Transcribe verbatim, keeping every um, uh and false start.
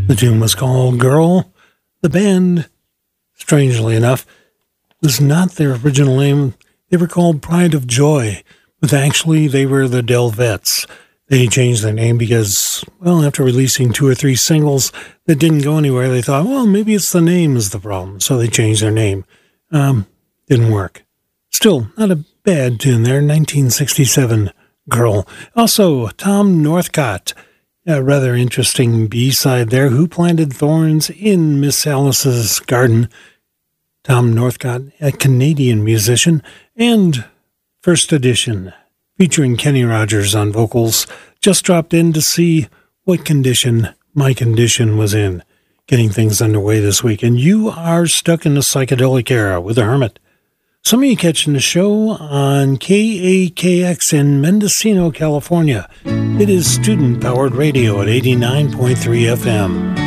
The tune was called Girl. The band, strangely enough, was not their original name. They were called Pride of Joy, but actually they were the Delvettes. They changed their name because, well, after releasing two or three singles that didn't go anywhere, they thought, well, maybe it's the name is the problem. So they changed their name. Um, didn't work. Still, not a bad tune there, nineteen sixty-seven, Girl. Also, Tom Northcott, a rather interesting B-side there, Who Planted Thorns in Miss Alice's Garden. Tom Northcott, a Canadian musician, and First Edition, featuring Kenny Rogers on vocals, just dropped in to see what condition my condition was in. Getting things underway this week, and you are stuck in the psychedelic era with the Hermit. Some of you catching the show on K A K X in Mendocino, California. It is student-powered radio at eighty-nine point three F M.